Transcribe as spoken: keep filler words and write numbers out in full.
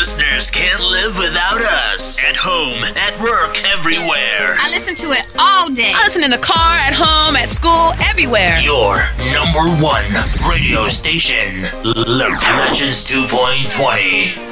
listeners can't live without us. At home, at work, everywhere. I listen to it all day. I listen in the car, at home, at school, everywhere. Your number one radio station, Legends two point twenty.